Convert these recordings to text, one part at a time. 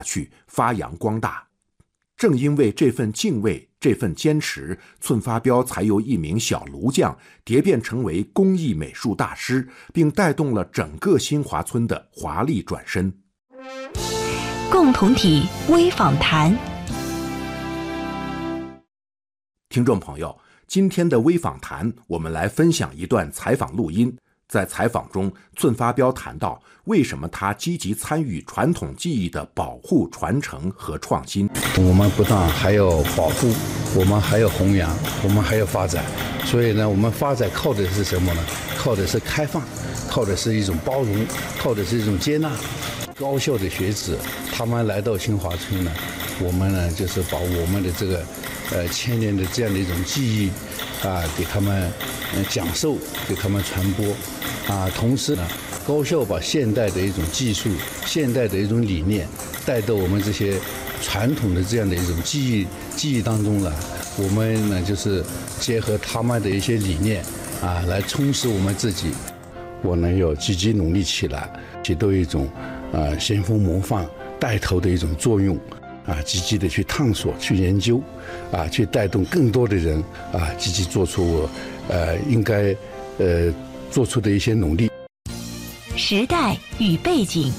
去，发扬光大。正因为这份敬畏，这份坚持，寸发标才由一名小炉匠蝶变成为工艺美术大师，并带动了整个新华村的华丽转身。 共同体微访谈。 听众朋友，今天的微访谈，我们来分享一段采访录音。在采访中，寸发标谈到为什么他积极参与传统技艺的保护、传承和创新。 我们不但还要保护，我们还要弘扬，我们还要发展。所以呢，我们发展靠的是什么呢？靠的是开放，靠的是一种包容，靠的是一种接纳。高校的学子，他们来到新华村呢，我们呢就是把我们的这个千年的这样的一种技艺给他们讲授，给他们传播同时呢，高校把现代的一种技术、现代的一种理念带到我们这些传统的这样的一种技艺当中了。我们呢就是结合他们的一些理念来充实我们自己。我呢要积极努力起来，起到一种先锋模范、带头的一种作用。积极的去探索、去研究，去带动更多的人积极做出应该做出的一些努力。 时代与背景。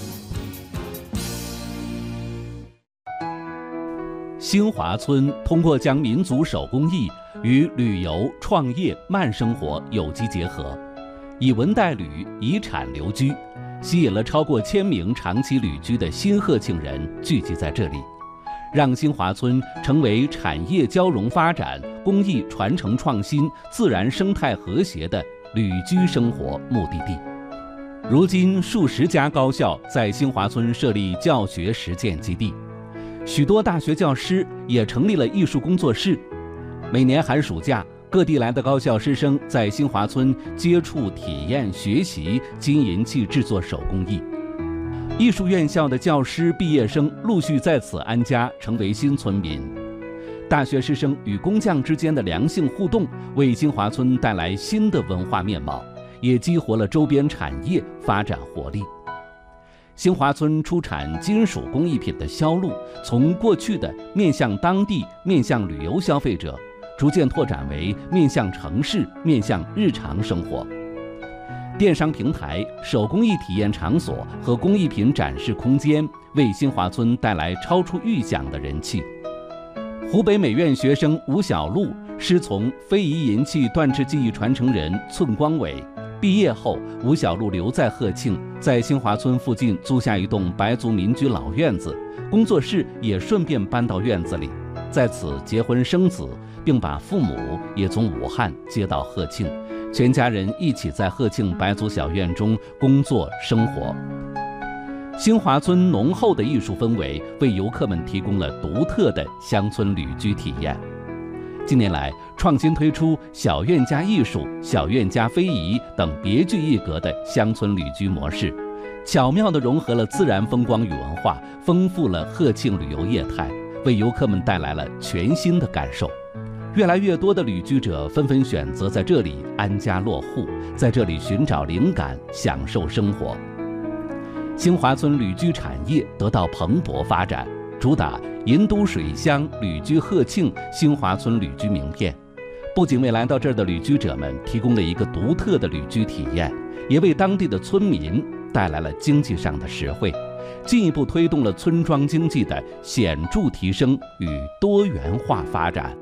新华村通过将民族手工艺与旅游、创业、慢生活有机结合，以文代旅遗产留居，吸引了超过1000名长期旅居的新贺庆人聚集在这里，让新华村成为产业交融发展、工艺传承创新、自然生态和谐的旅居生活目的地。如今，数十家高校在新华村设立教学实践基地，许多大学教师也成立了艺术工作室。每年寒暑假，各地来的高校师生在新华村接触、体验、学习金银器制作手工艺。艺术院校的教师毕业生陆续在此安家，成为新村民。大学师生与工匠之间的良性互动，为新华村带来新的文化面貌，也激活了周边产业发展活力。新华村出产金属工艺品的销路，从过去的面向当地、面向旅游消费者，逐渐拓展为面向城市、面向日常生活。电商平台、手工艺体验场所和工艺品展示空间，为新华村带来超出预想的人气。湖北美院学生吴小璐师从非遗银器锻制技艺传承人寸光伟，毕业后，吴小璐留在贺庆，在新华村附近租下一栋白族民居老院子，工作室也顺便搬到院子里，在此结婚生子，并把父母也从武汉接到贺庆，全家人一起在贺庆白族小院中工作生活。新华村浓厚的艺术氛围为游客们提供了独特的乡村旅居体验。近年来，创新推出小院加艺术、小院加非遗等别具一格的乡村旅居模式，巧妙地融合了自然风光与文化，丰富了贺庆旅游业态，为游客们带来了全新的感受。越来越多的旅居者纷纷选择在这里安家落户，在这里寻找灵感，享受生活。新华村旅居产业得到蓬勃发展，主打银都水乡旅居贺庆新华村旅居名片，不仅为来到这儿的旅居者们提供了一个独特的旅居体验，也为当地的村民带来了经济上的实惠，进一步推动了村庄经济的显著提升与多元化发展。